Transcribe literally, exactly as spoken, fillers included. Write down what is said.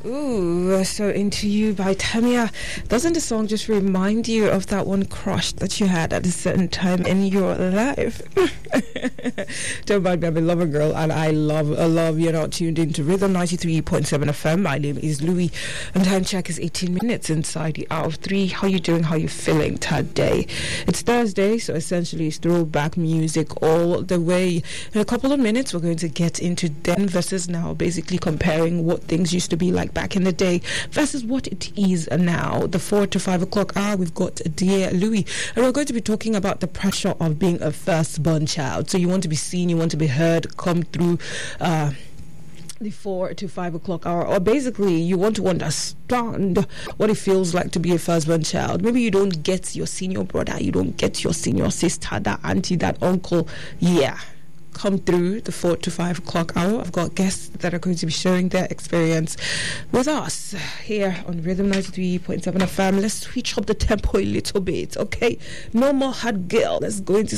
Ooh, So Into You by Tamia. Doesn't the song just remind you of that one crush that you had at a certain time in your life? Don't mind me, I'm a lover girl, and I love, I love you're not tuned into Rhythm ninety-three point seven F M. My name is Louis, and time check is eighteen minutes inside the hour of three. How you doing? How you feeling today? It's Thursday, so essentially it's throwback music all the way. In a couple of minutes, we're going to get into then versus now, basically comparing what things used to be like back in the day versus what it is now. The four to five o'clock hour, we've got Dear Louis, and we're going to be talking about the pressure of being a firstborn child. So you want to be seen, you want to be heard, come through uh the four to five o'clock hour, or basically you want to understand what it feels like to be a firstborn child. Maybe you don't get your senior brother, you don't get your senior sister, that auntie, that uncle. Yeah, come through the four to five o'clock hour. I've got guests that are going to be sharing their experience with us here on Rhythm ninety-three point seven F M. Let's switch up the tempo a little bit, okay? No more hot girl. Let's go into